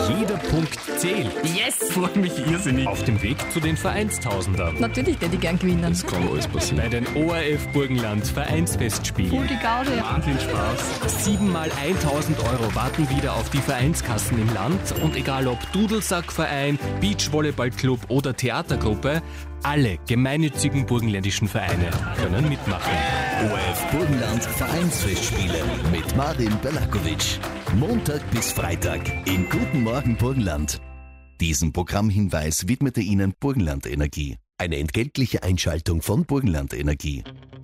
Jeder Punkt zählt. Yes! Freue mich irrsinnig. Auf dem Weg zu den Vereinstausendern. Natürlich hätte ich gern gewinnen. Das kann alles passieren. Bei den ORF Burgenland Vereinsfestspielen. Cool, die Gaude. Wahnsinn Spaß. 7 mal 1000 Euro warten wieder auf die Vereinskassen im Land. Und egal ob Dudelsackverein, Beachvolleyballclub oder Theatergruppe, alle gemeinnützigen burgenländischen Vereine können mitmachen. ORF Burgenland Vereinsfestspiele mit Marin Belakovic. Montag bis Freitag im Guten Morgen Burgenland. Diesen Programmhinweis widmete Ihnen Burgenland Energie. Eine entgeltliche Einschaltung von Burgenland Energie.